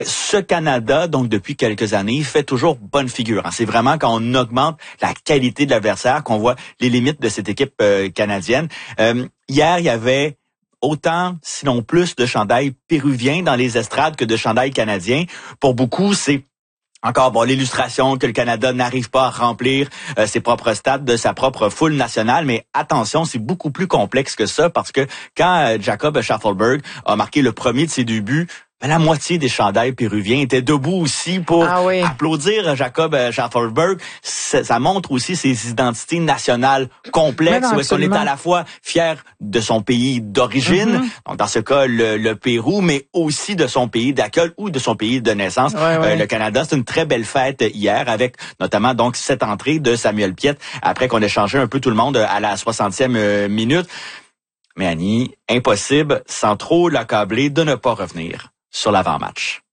ce Canada, donc depuis quelques années, fait toujours bonne figure. C'est vraiment quand on augmente la qualité de l'adversaire qu'on voit les limites de cette équipe canadienne. Hier, il y avait autant, sinon plus, de chandails péruviens dans les estrades que de chandails canadiens. Pour beaucoup, c'est encore l'illustration que le Canada n'arrive pas à remplir ses propres stades de sa propre foule nationale, mais attention, c'est beaucoup plus complexe que ça parce que quand Jacob Schaffelberg a marqué le premier de ses deux buts, la moitié des chandails péruviens étaient debout aussi pour applaudir Jacob Schaffelberg. Ça montre aussi ses identités nationales complexes, où est-ce qu'on est à la fois fier de son pays d'origine, donc dans ce cas le Pérou, mais aussi de son pays d'accueil ou de son pays de naissance. Le Canada, c'est une très belle fête hier avec notamment donc cette entrée de Samuel Piette après qu'on ait changé un peu tout le monde à la 60e minute. Mais Annie, impossible, sans trop l'accabler, de ne pas revenir sur l'avant-match.